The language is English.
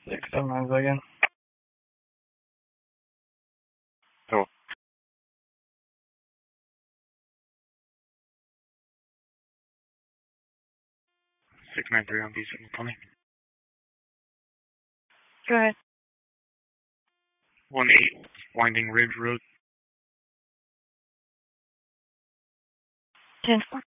679 again. Oh. 693 on B7, tell me. Go ahead. 18 Winding Ridge Road. 10-4.